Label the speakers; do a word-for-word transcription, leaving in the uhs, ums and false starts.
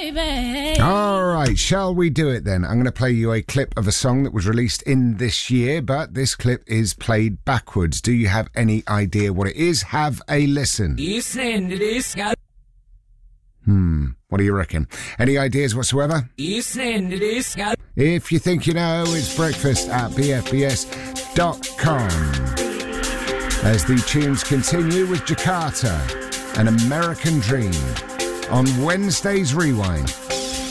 Speaker 1: baby.
Speaker 2: All right, shall we do it then? I'm going to play you a clip of a song that was released in this year, but this clip is played backwards. Do you have any idea what it is? Have a listen. Hmm, what do you reckon? Any ideas whatsoever? If you think you know, it's breakfast at b f b s dot com. As the tunes continue with Jakarta, An American Dream, on Wednesday's Rewind.